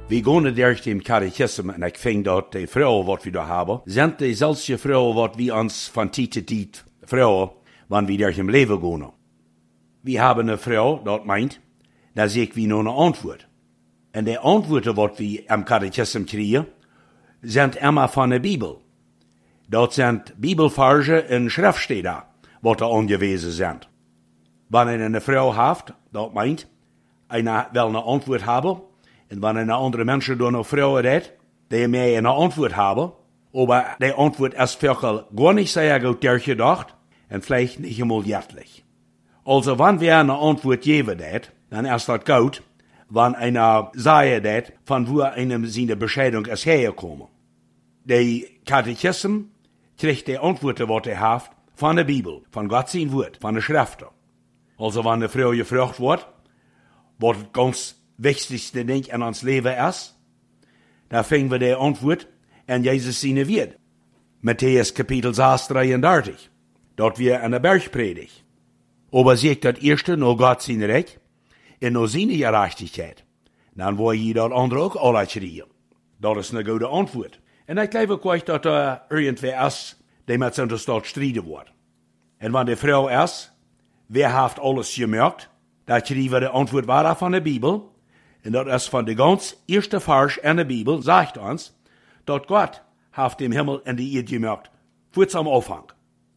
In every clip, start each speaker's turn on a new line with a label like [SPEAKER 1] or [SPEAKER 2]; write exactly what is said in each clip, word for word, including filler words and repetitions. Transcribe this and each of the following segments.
[SPEAKER 1] We gaan durch dem Katechismus en ik vind dat de vrouwen wat we daar hebben, zijn dezelfde vrouwen wat we ons van tijd tot tijd vrouwen, wanneer we durch im leven gaan. We hebben een vrouw dat meint, dat zeg we nog een antwoord. En de antwoorden wat we am Katechismus krijgen, zijn immer van de Bibel. Dat zijn Bibelversen en Schriftstellen, wat er aangewezen zijn. Wanneer een vrouw heeft, dat meint, einer wil een antwoord hebben, en wanneer een andere mensen door een vrouw redt, die mij een antwoord hebben, aber die antwoord is veel gar niet sehr gut durchgedacht, en vielleicht nicht einmal hjärtlich. Also, wann wir eine Antwort geben dat, dann ist das gut, wenn einer sagt dat, von wo einem seine Bescheidung ist hergekommen. Der Katechismus kriegt die Antworten, was er hat, von der Bibel, von Gott sein Wort, von der Schriften. Also, wenn eine Frau gefragt wird, was das ganz wichtigste Ding in ons Leben ist, dann finden wir die Antwort in Jesus seine Wort. Matthäus Kapitel sechs, dreiunddreißig. Dort wir an der Bergpredigt. Aber sagt das erste nur Gott sein Recht und nur seine Gerechtigkeit. Dann will je das andere auch alle kriegen. Das ist eine gute Antwort. Und ich glaube auch, dass da irgendwer ist, der mit so einer Stadt streiten wird. Und wenn die Frau ist, wer hat alles gemerkt, dann kriegen wir die Antwort war von der Bibel. Und das ist von der ganz ersten Vers in der Bibel, sagt uns, dass Gott hat dem Himmel und die Erde gemerkt, vor zum Anfang.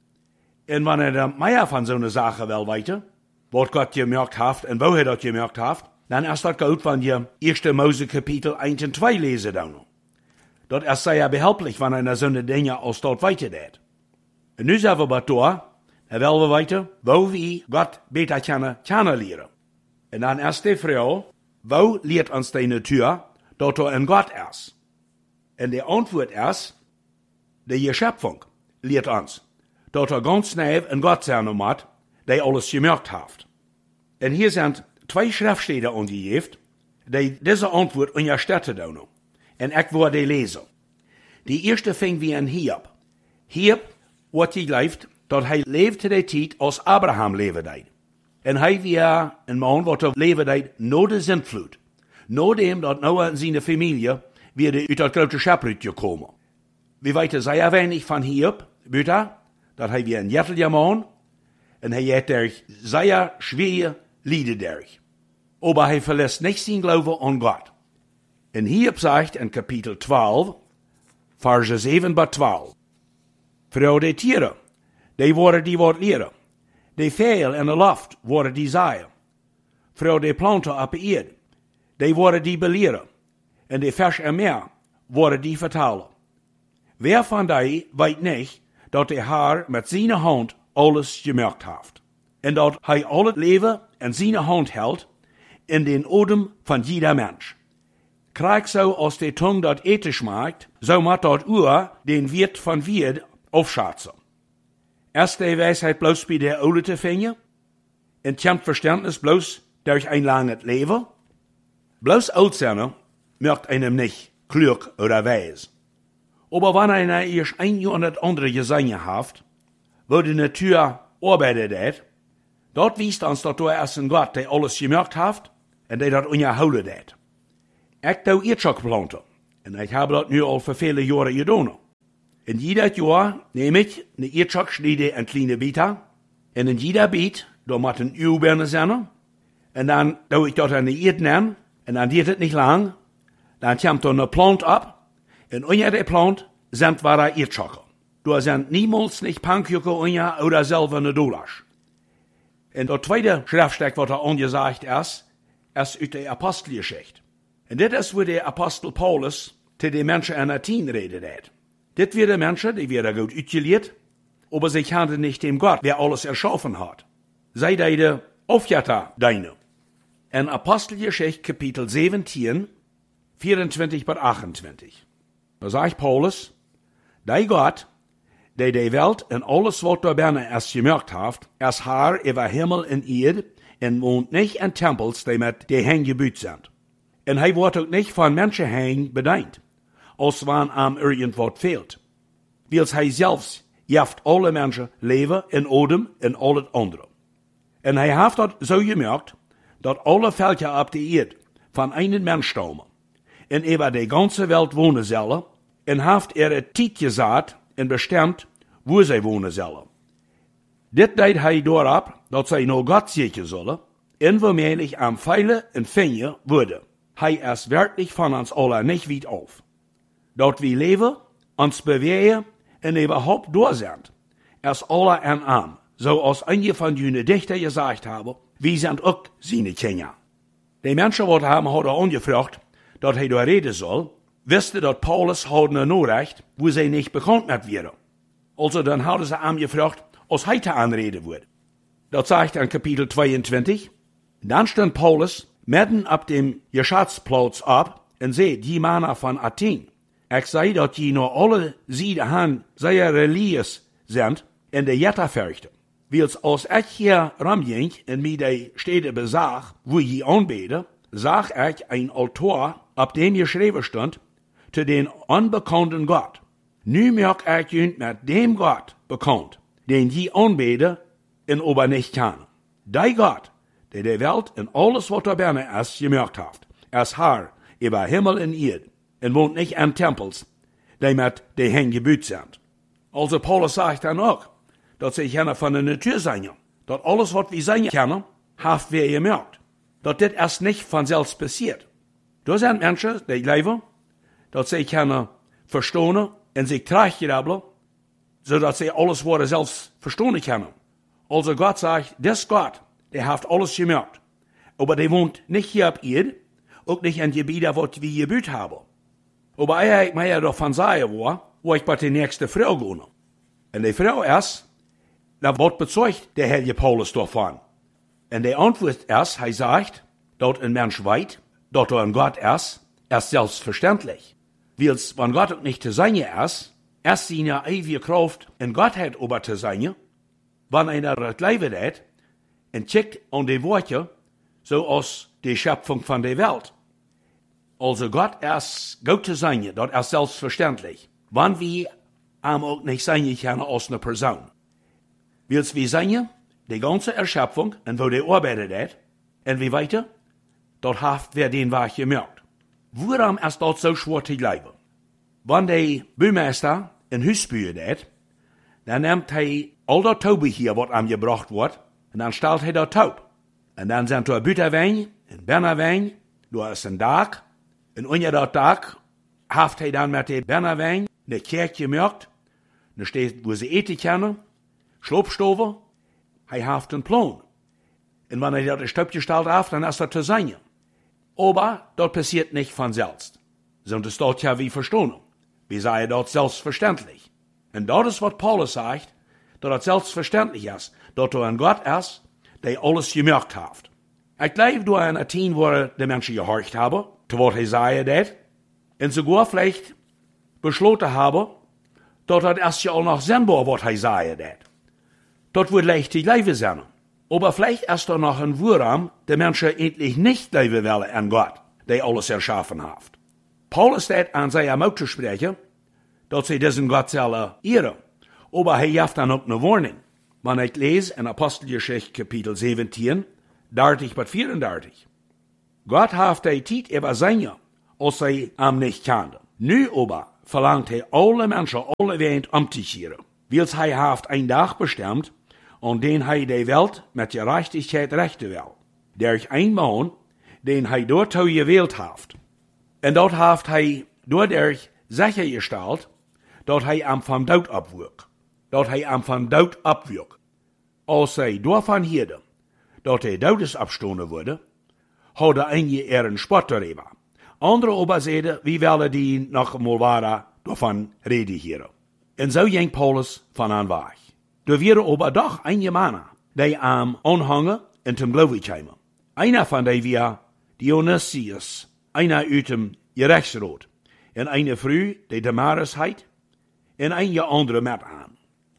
[SPEAKER 1] Und wenn er mehr von so einer Sache will weiter, was Gott gemerkt hat und wo er das gemerkt hat, dann ist das gut, wenn ihr erste Mose Kapitel eins und zwei lesen dann. Das ist sehr behelplich, wenn einer so eine Dinge aus dort weiter tät. Und nu sind wir bei da, dann wollen wir weiter, wo wir Gott besser kennen, kennenlernen. Und dann ist die Frau, wo lehrt uns die Natur, dass er ein Gott ist? Und die Antwort ist, die Schöpfung lehrt uns, dass er ganz nahe ein Gott sein muss, der alles gemerkt hat. Und hier sind zwei Schriftstellen angegeben, die diese Antwort unterstützen. Und ich will die lesen. Die erste fing wie ein Hiob. Hiob wird geglaubt, dass er lebte die Zeit, als Abraham lebte. Und er war ein Mann, der lebte nach der Sintflut. Nachdem, dass Noah und seine Familie wieder aus der großen Schöpfung gekommen. Wir wissen sehr wenig von Hiob, bitte, dass er wie ein jährlicher Mann und er hat durch sehr schwere Lieder durch. Aber er verlässt nicht sein Glauben an Gott. Und Hiob sagt in Kapitel zwölf, Verse sieben bis zwölf, Frau die Tiere, die worden die wat leren. Die Vögel in de lucht worden die zaaien. Frau die planten op de aarde, die worden die beleren. En die Fisch im Meer worden die vertalen. Wer van die weet niet dat de Herr met zijn hand alles gemerkt heeft. En dat hij al het leven in zijn hand houdt in den Odem van jeder Mensch. Krijg zo als de tong dat eten schmeckt, zo moet dat oor den Wirt van Wierd aufschätzen. Erst die Weisheit bloß bei der Ole te vinden, en tjent Verständnis bloß durch ein langes Leben. Bloß alt sein merkt einem nicht klug oder weis. Aber wenn einer erst ein Jahr und das andere gesehen hat, wo die Natur arbeitet hat, dort wiest uns, dass da erst ein Gott, der alles gemerkt hat, und der das unterholen hat. Ich tue Erdschok planten, und ich habe das nu al für viele Jahre getan. In jeder Jahr nehme ich eine Erdschok, schneide in kleine Bieter, und in jeder Biet, da muss ein Ölbirne sein, und dann tue ich dort eine Erde nehmen, und dann geht es nicht lang, dann kommt da eine Plant ab, und unter der Plant sind wahre Erdschocke. Da sind niemals nicht Pankjöcke unter oder selber eine Dolasch. Und das zweite Schriftstück, was da angesagt ist, ist aus der Apostelgeschichte. Und das ist, wo der Apostel Paulus zu den Menschen in Athen redet hat. Das werden Menschen, die werden gut ausgelehrt, aber sie kannten nicht dem Gott, wer alles erschaffen hat. Sei deine Aufjata deine. In Apostelgeschichte Kapitel siebzehn, vierundzwanzig bis achtundzwanzig. Da sagt Paulus, der Gott, der die Welt und alles, was da binnen ist, gemerkt hat, ist Herr über Himmel und Erde und wohnt nicht in Tempels, die mit die Hängen gebaut sind. Und er wird auch nicht von Menschenhängen bedient, als wenn ihm irgendwas fehlt. Weil er selbst jaft alle Menschen Leben in Odem und alles andere. Und er hat das so gemerkt, dass alle Völker auf der Erde von einem Mensch stammen. en über die ganze Welt wohnen sollen, en haft er het tijd gezet en bestemd wo zij wonen zullen. Dit deed hij doorop dat zij naar God zeker zullen, en waarmee am Pfeile en Vinger worden. Hij is werkelijk van ons allen niet weit auf. Dat we leven, ons bewegen en überhaupt door zijn, is alle en aan. Zoals een van jullie dichter gezegd hebben, wie zijn ook zijn kinderen. De mensen wat hem hadden aangevraagd dat hij door reden zal, wisten dat Paulus hadden een nodig, wo zij niet bekend met werden. Also dan hadden ze hem gevraagd, als hij te aanreden wordt. Dat zegt in kapitel tweeëntwintig. Dan stond Paulus midden op dem geschäftsplaats op en zei, die mannen van Athen, ik zei dat je naar alle zijden han zeer religieus zijn en de jetta verrichten. Wils als ik hier ramging en mij de steden bezag, wo je aanbeden, zag ik een altaar op dem geschreven stond, te den onbekenden God. Nu merk ik je met dem God bekend, den je aanbeden en ober niet kennen. Die God, die de Welt en alles wat er binnen is gemerkt heeft, is Herr über Himmel en Erde en woont niet in tempels, die met de hen gebuut zijn. Also Paulus zegt dan ook, dat ze kennen van de natuur zijn, dat alles wat we zijn kennen, heeft wir gemerkt. Dat dit is niet vanzelf passiert. Er zijn mensen die leven, dat ze kunnen verstaan en zich terechtgebracht, zodat ze alles worden zelfs verstaan kunnen. Also God zegt, des God, die heeft alles gemerkt. Maar die woont niet hier op Erde, ook niet in gebieden wat we gebuut hebben. Maar eigenlijk mij ervan zeggen waar, wo ik bij de nächste vrouw ga. En die vrouw is, dat wordt bezeugt de heilige Paulus daarvan. En de antwoord is, hij zegt, dat een mens weet, dat er een God is, is zelfverständlich. Wils, wenn Gott ook niet te zijn is, is zijn eeuwige kracht en Godheid over te zijn, wanneer er het leven deed, en checkt aan de woordje, zoals de schöpfung van de Welt. Also Gott is goed te zijn, dat is zelfverständlich. Wanneer we hem ook niet zijn kunnen als een persoon. Wils we zijn de ganze Erschöpfung en wo de arbeider deed, en we weten, dat heeft weer den weg gemerkt. Waarom is dat zo schwer te leven? Wanneer de buurmeester een huisbuur deed, dan neemt hij al dat touw hier wat aan gebracht wordt, en dan stelt hij dat touw. En dan zijn er buitenwijn, en binnenwijn, er is een dak, en onder dat dak heeft hij dan met de binnenwijn de kerk gemerkt, er staat waar ze eten kunnen, sloopstoven, hij heeft een plan. En wanneer hij dat stukje gesteld heeft, dan is dat te zijn. Aber dat passiert nicht von selbst. Sondern staat ja wie verstaan. Wir sagen dat selbstverständlich. Und dat is wat Paulus sagt, dat het selbstverständlich ist, dat er ein Gott ist, der alles gemerkt hat. Ich glaube, du in Athen, wo die Menschen gehorcht haben, zu wat hij zei dat, und sogar vielleicht beschlossen haben, dat het erst ja auch noch sinnbar, wat hij zei dat. Dat wird leicht die Leben sein. Aber vielleicht ist da noch ein Wurm, der Menschen endlich nicht leben wollen an Gott, der alles erschaffen hat. Paulus steht an seiner Mut zu sprechen, dass sie diesen Gott sollen ehren. Aber er hat dann auch eine Warnung. Wenn ich lese in Apostelgeschichte Kapitel zeventien, dertig bis vierundertig. Gott hat die Zeit über seine, als sie am nicht kannten. Nu aber verlangt er alle Menschen alle Welt um zu kehren. Weil er hat einen Tag bestimmt, und den hij de Welt met gerechtigheid rechten wil. Durch een man, den hij doortoe gewählt heeft. En dat heeft hij doordat sichergesteld, dat hij am van dood opwek. Dat hij am van dood opwek. Als zij daarvan hielden, dat hij dood is opgestonden worden, hadden einige er een spot darüber. Andere aber zeiden, wie willen die nog eenmaal waren, daarvan reden hier. En zo ging Paulus van aan weg. Er waren aber doch einige Männer, die am Anhangen und zum Glauben kamen. Einer von denen war Dionysius, einer aus dem Gerechtsrat, und eine Frau, die Damaris heit, und einige andere mit an.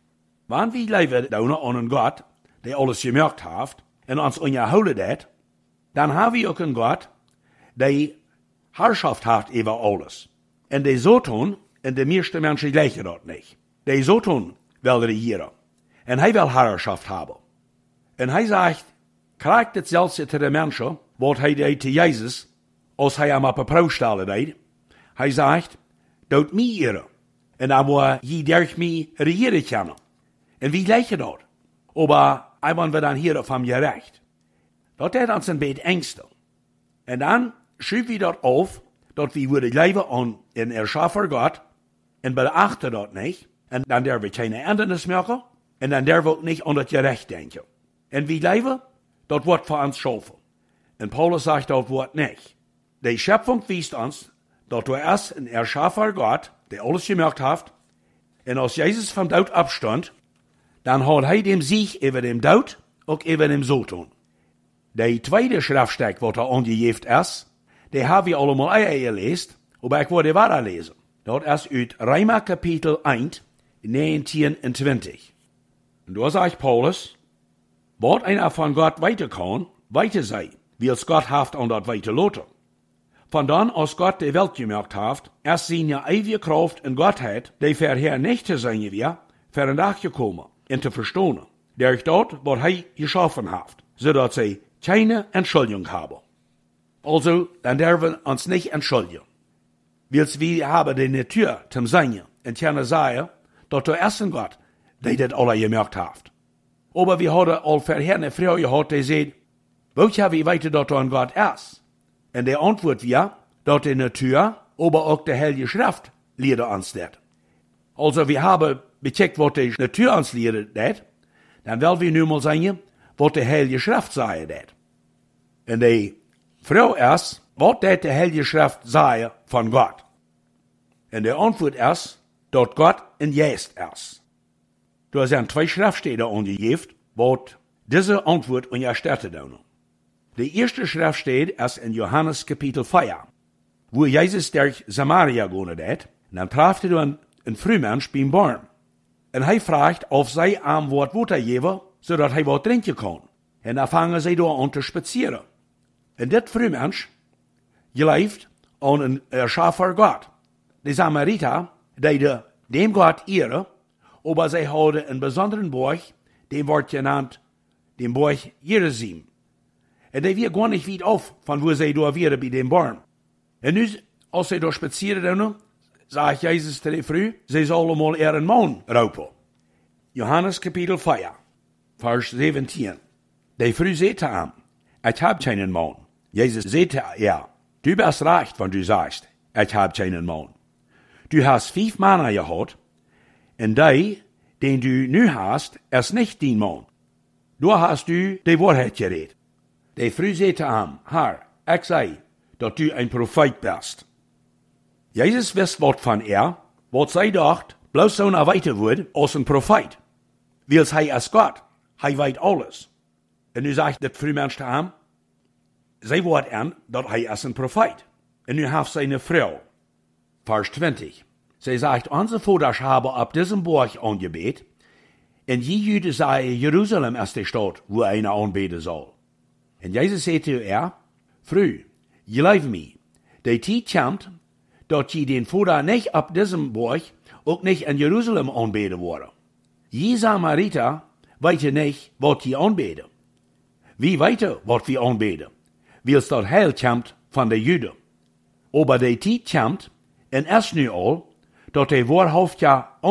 [SPEAKER 1] Wenn wir leben an einen Gott, der alles gemerkt hat, und uns unterholen hat, dann haben wir auch einen Gott, der Herrschaft hat über alles. Und der so tun, und die meisten Menschen gleichen das nicht. Der so tun will regieren. En hij wil herrschaft hebben. En hij zegt, krijgt het zelfs te de mensen, wat hij deed te Jezus, als hij hem op een proef stellen deed, Hij sagt, doet mij ere. En dan moet je durch mij regieren kunnen. En wie gleich dat? Aber einmal wir dann hier vom Gerecht. Dat hat uns ein bisschen Ängste. Und dann schrieb wir dort auf, dass wir würden leben an den Erschaffer Gott und beachten das nicht. Und dann dürfen wir keine Ändernis machen. Und dann dürfen wir nicht an das Gerecht denken. Und wie leben? Das wird für uns schaffen. Und Paulus sagt, das wird nicht. Die Schöpfung weist uns, dass du erst ein Erschaffer Gott, der alles gemacht hat, und als Jesus vom Tod abstand, dann hat er dem Sieg über dem Tod und über dem Satan. Die zweite Schriftstück, was er angegeben ist, die haben wir allemal eingelesen, aber ich wollte weiterlesen. Das ist aus Römer Kapitel eins, neunzehn und zwanzig. Und da sagt Paulus, was einer von Gott weiter kann, weiter sei, wie es Gott haft und das weiter lotte. Von dann, als Gott die Welt gemacht hat, erst seine ewige Kraft in Gottheit, die vorher nicht zu sein wir, für ein Tag gekommen, und zu verstehen, durch dort, was er geschaffen hat, sodass sie keine Entschuldigung haben. Also, dann dürfen wir uns nicht entschuldigen. Weil wir haben die Natur zum Sein, und können sagen, dass der erste Gott, der das alle gemacht hat. Aber wir haben all vorher eine Frau gehabt, die sagt, woher wir weiter, dass er ein Gott ist? Und die Antwort wir, dass die Natur, aber auch die Heilige Schrift, lehrt uns das. Also, wir haben gecheckt, was die Natur uns lehrt, das, dann wollen wir nun mal sagen, was die Heilige Schrift sagt, das. Und die Frau ist, was das die Heilige Schrift sagt von Gott. Und die Antwort ist, dass Gott in Jesus ist. Da sind zwei Schriftstellen angegeben, was diese Antwort unterstützt haben. Die erste Schriftstelle ist in Johannes Kapitel vier, wo Jesus durch Samaria gegangen ist, und dann traf er einen, einen Frühmensch beim Baum. Und er fragt, ob sie am Wort Wasser geben, sodass er was trinken kann. Und dann fangen sie da an zu spazieren. Und das Frühmensch gelebt an einen Erschaffer Gott. Die Samariter, die dem Gott ehre, aber sie haben einen besonderen Burg, dem wird genannt, den Burg Gerizim. Und die wir gar nicht weit auf, von wo sie da wären bei dem Baum. Und nu, als sie da spazieren, sagt Jesus zu der Früh, sie sollen mal ihren Mann raupen. Johannes Kapitel vier, Vers siebzehn. Die Früh sagte ihm, ich hab keinen Mann. Jesus sagte ihr, du bist recht, wenn du sagst, ich hab keinen Mann. Du hast fünf Männer gehabt, und der, den du nu hast, ist nicht dein Mann. Du hast du die Wahrheit geredet. Die Früh sagte ihm, Herr, ich sei, dass du ein Prophet bist. Jesus wusste was von er, was sie dacht, bloß so eine weiter wird als ein Prophet. Weil er ist Gott, er weiß alles. Und nu sagt das Frühmensch zu ihm, sie wird an, dass er ist ein Prophet. Und nu hat seine Frau, Vers zwanzig, sie sagt, unsere Väter haben ab diesem Burg angebetet, und die Juden sagen, Jerusalem ist die Stadt, wo einer anbeten soll. Und Jesus sagte zu ihr, Früh, glaub mir, die Zeit kommt, dass die den Vater nicht ab diesem Burg und nicht in Jerusalem anbeten wollen. Die Samariter weiten nicht, was die anbeten. Wie weiter, was wir anbeten, weil es dort Heil kommt von den Juden. Aber die Zeit kommt, und erst nu all, dass die Wahrhaft ja